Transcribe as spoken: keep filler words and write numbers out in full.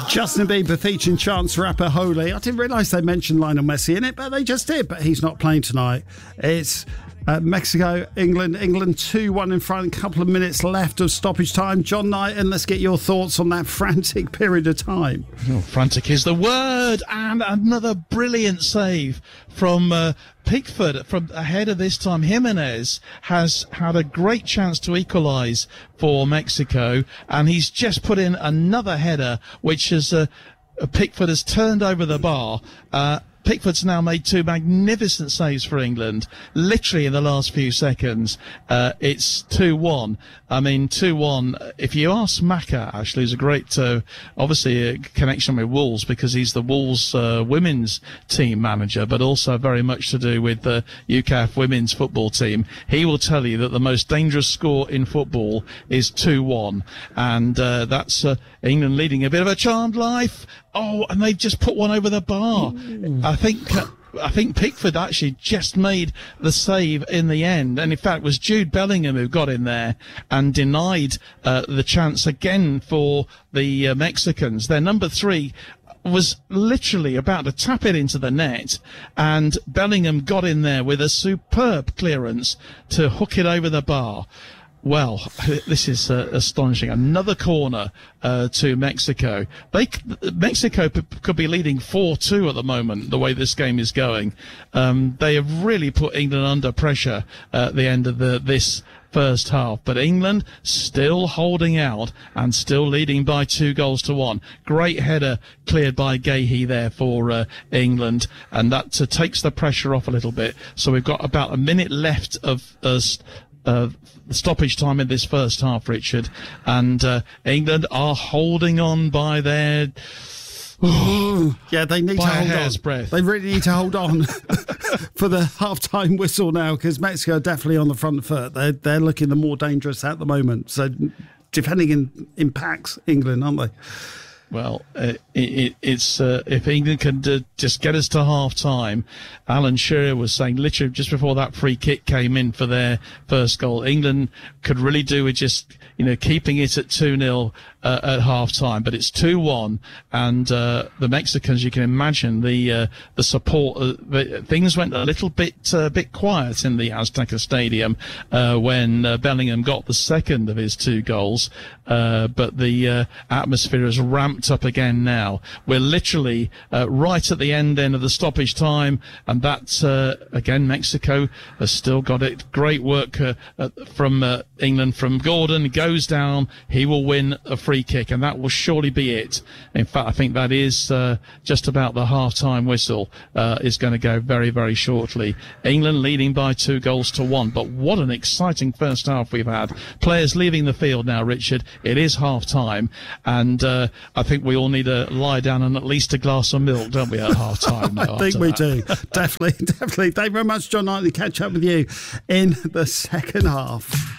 Justin Bieber featuring Chance Rapper Holy. I didn't realise they mentioned Lionel Messi in it, but they just did. But he's not playing tonight. It's uh, Mexico, England. England two one in front. A couple of minutes left of stoppage time. John Knighton, let's get your thoughts on that frantic period of time. Oh, frantic is the word. And another brilliant save from uh, Pickford from ahead of this time. Jimenez has had a great chance to equalise for Mexico, and he's just put in another header, which is uh, Pickford has turned over the bar. Uh, Pickford's now made two magnificent saves for England, literally in the last few seconds. Uh, it's two one. I mean, two one. If you ask Maka, actually, who's a great, uh, obviously, a connection with Wolves because he's the Wolves uh, women's team manager, but also very much to do with the U K F women's football team. He will tell you that the most dangerous score in football is two one. And uh, that's uh, England leading a bit of a charmed life. Oh, and they've just put one over the bar. Mm. I think uh, I think Pickford actually just made the save in the end. And in fact, it was Jude Bellingham who got in there and denied uh, the chance again for the uh, Mexicans. Their number three was literally about to tap it into the net, and Bellingham got in there with a superb clearance to hook it over the bar. Well, this is uh, astonishing. Another corner uh, to Mexico. They Mexico p- could be leading four two at the moment, the way this game is going. Um, they have really put England under pressure at the end of the this first half. But England still holding out and still leading by two goals to one. Great header cleared by Gahey there for uh, England, and that uh, takes the pressure off a little bit. So we've got about a minute left of us. Uh, stoppage time in this first half, Richard, and uh, England are holding on by their oh, yeah, they need by to hold a hair's on. breadth. They really need to hold on for the half-time whistle now, because Mexico are definitely on the front foot. They're they're looking the more dangerous at the moment. So defending in, impacts England, aren't they? Well, uh, it, it, it's uh, if England can uh, just get us to half-time. Alan Shearer was saying literally just before that free kick came in for their first goal, England could really do with just, you know, keeping it at two nil uh, at half-time. But it's two one, and uh, the Mexicans, you can imagine the uh, the support. Uh, the, things went a little bit uh, bit quiet in the Azteca Stadium uh, when uh, Bellingham got the second of his two goals. Uh, but the uh, atmosphere has ramped up again now. We're literally uh, right at the end end of the stoppage time, and that's uh, again Mexico has still got it. Great work uh, uh, from uh, England, from Gordon. Goes down, he will win a free kick, and that will surely be it. In fact, I think that is uh, just about the half-time whistle uh, is going to go very, very shortly. England leading by two goals to one, but what an exciting first half we've had. Players leaving the field now, Richard. It is half-time, and uh, I think we all need to lie down and at least a glass of milk, don't we, at half-time? I think we that. do. Definitely, definitely. Thank you very much, John Knightley. Catch up with you in the second half.